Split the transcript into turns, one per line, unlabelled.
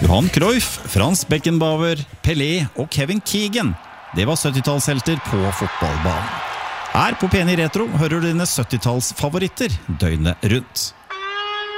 Johan Cruyff, Frans Beckenbauer, Pelé og Kevin Keegan. Det var 70-tallshelter på fotballbanen. Her på P9 Retro hører du dine 70-tallsfavoritter døgnet rundt.